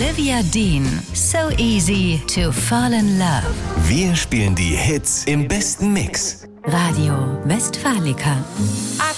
Olivia Dean, So Easy to Fall in Love. Wir spielen die Hits im besten Mix. Radio Westfalica.